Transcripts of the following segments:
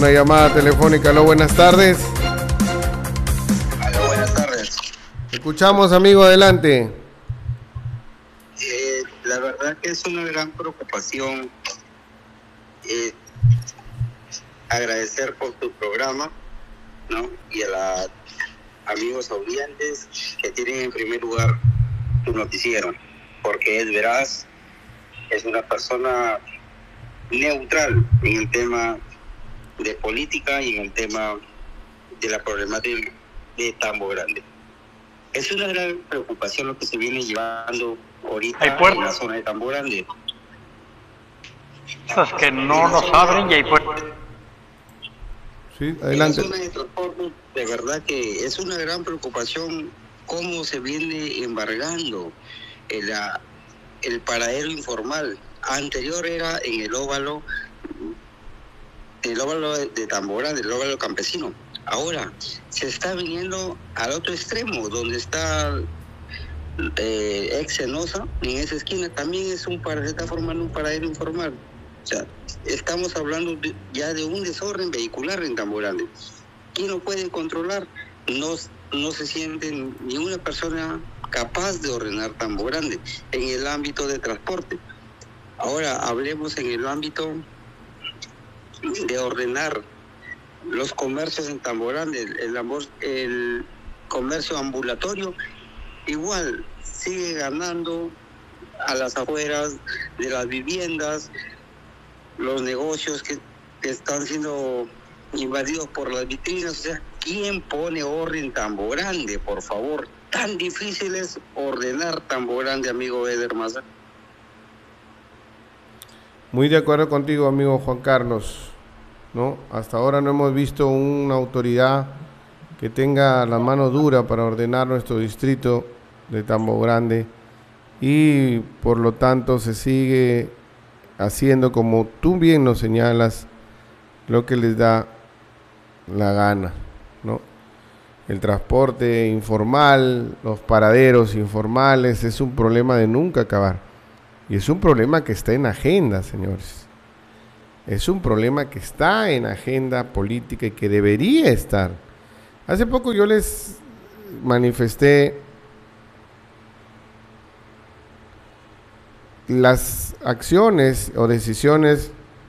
una llamada telefónica. Aló, buenas tardes. Aló, buenas tardes. Escuchamos, amigo, adelante. La verdad que es una gran preocupación agradecer por tu programa, ¿no? Y a los amigos audientes que tienen en primer lugar tu noticiero, porque es veraz, es una persona neutral en el tema de política y en el tema de la problemática de Tambo Grande. Es una gran preocupación lo que se viene llevando ahorita en la zona de Tambo Grande. Esas que no nos abren y hay puertas. Sí, adelante. En la zona de transporte, de verdad que es una gran preocupación cómo se viene embargando el paradero informal. Anterior era en el óvalo de Tambo Grande, el óvalo campesino. Ahora se está viniendo al otro extremo, donde está ex Cenosa, en esa esquina también se está formando un paradero informal. O sea, estamos hablando ya de un desorden vehicular en Tambo Grande. ¿Quién lo puede controlar? No se siente ni una persona capaz de ordenar Tambo Grande en el ámbito de transporte. Ahora hablemos en el ámbito de ordenar los comercios en Tambo Grande, el comercio ambulatorio igual sigue ganando a las afueras de las viviendas, los negocios que están siendo invadidos por las vitrinas. O sea, ¿quién pone orden en Tambo Grande, por favor? Tan difícil es ordenar Tambo Grande, amigo Eder Maza. Muy de acuerdo contigo, amigo Juan Carlos, ¿no? Hasta ahora no hemos visto una autoridad que tenga la mano dura para ordenar nuestro distrito de Tambo Grande, y por lo tanto se sigue haciendo, como tú bien nos señalas, lo que les da la gana, ¿no? El transporte informal, los paraderos informales, es un problema de nunca acabar, y es un problema que está en agenda, señores. Es un problema que está en agenda política y que debería estar. Hace poco yo les manifesté las acciones o decisiones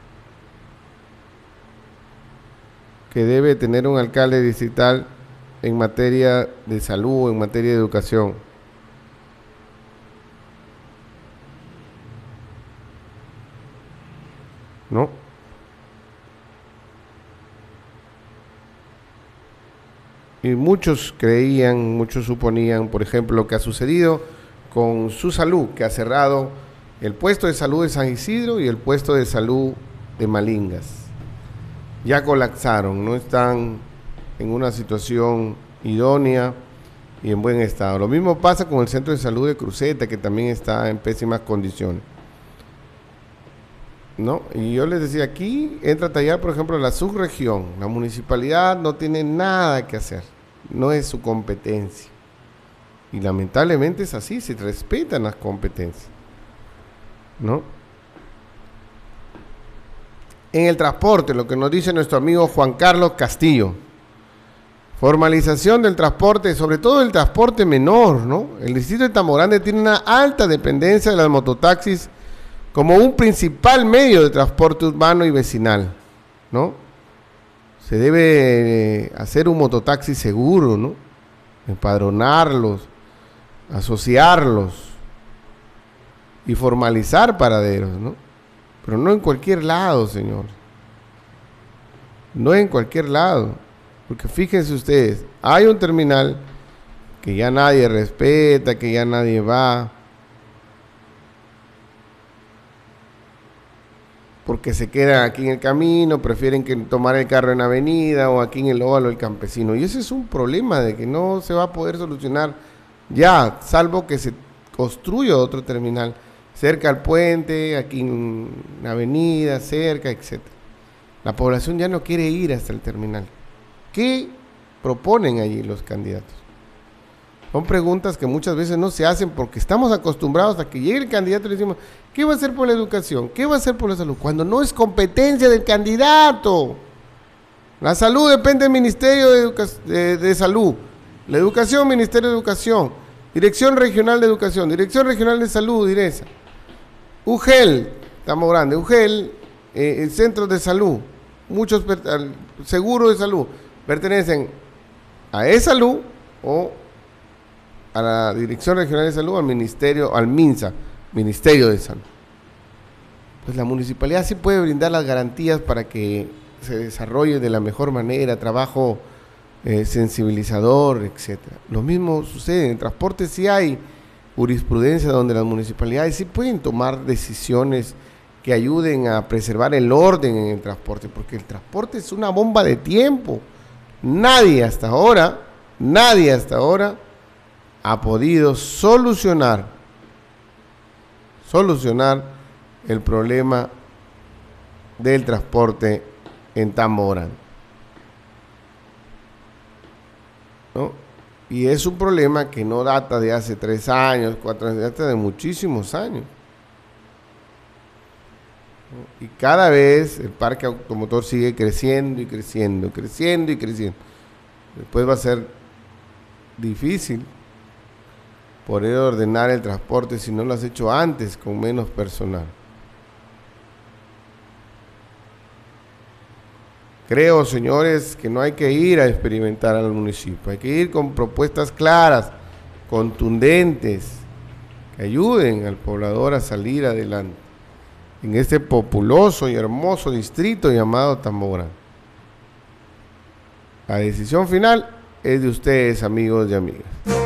que debe tener un alcalde distrital en materia de salud, en materia de educación. ¿No? Y muchos creían, muchos suponían, por ejemplo, lo que ha sucedido con su salud, que ha cerrado el puesto de salud de San Isidro y el puesto de salud de Malingas. Ya colapsaron, no están en una situación idónea y en buen estado. Lo mismo pasa con el centro de salud de Cruceta, que también está en pésimas condiciones, ¿no? Y yo les decía, aquí entra a tallar, por ejemplo, la subregión. La municipalidad no tiene nada que hacer, no es su competencia. Y lamentablemente es así, se respetan las competencias, ¿no? En el transporte, lo que nos dice nuestro amigo Juan Carlos Castillo, formalización del transporte, sobre todo el transporte menor, ¿no? El distrito de Tambo Grande tiene una alta dependencia de las mototaxis como un principal medio de transporte urbano y vecinal, ¿no? Se debe hacer un mototaxi seguro, ¿no? Empadronarlos, asociarlos y formalizar paraderos, ¿no? Pero no en cualquier lado, señor. No en cualquier lado. Porque fíjense ustedes, hay un terminal que ya nadie respeta, que ya nadie va, porque se quedan aquí en el camino, prefieren que tomar el carro en avenida o aquí en el óvalo del campesino. Y ese es un problema de que no se va a poder solucionar ya, salvo que se construya otro terminal cerca al puente, aquí en la avenida, cerca, etc. La población ya no quiere ir hasta el terminal. ¿Qué proponen allí los candidatos? Son preguntas que muchas veces no se hacen porque estamos acostumbrados a que llegue el candidato y le decimos, ¿qué va a hacer por la educación? ¿Qué va a hacer por la salud? Cuando no es competencia del candidato. La salud depende del Ministerio de Salud. La educación, Ministerio de Educación. Dirección Regional de Educación. Dirección Regional de Salud, DIRESA. UGEL, estamos grandes. UGEL, centros de salud. Muchos seguros de salud pertenecen a E-Salud o a la Dirección Regional de Salud, al Ministerio, al MINSA, Ministerio de Salud. Pues la municipalidad sí puede brindar las garantías para que se desarrolle de la mejor manera, trabajo sensibilizador, etcétera. Lo mismo sucede en transporte, sí hay jurisprudencia donde las municipalidades sí pueden tomar decisiones que ayuden a preservar el orden en el transporte, porque el transporte es una bomba de tiempo. Nadie hasta ahora ha podido solucionar el problema del transporte en Tambo Grande, ¿no? Y es un problema que no data de hace 3 años, 4 años, data de muchísimos años. Y cada vez el parque automotor sigue creciendo y creciendo, creciendo y creciendo. Después va a ser difícil poder ordenar el transporte si no lo has hecho antes con menos personal. Creo, señores, que no hay que ir a experimentar al municipio, hay que ir con propuestas claras, contundentes, que ayuden al poblador a salir adelante en este populoso y hermoso distrito llamado Tambo Grande. La decisión final es de ustedes, amigos y amigas.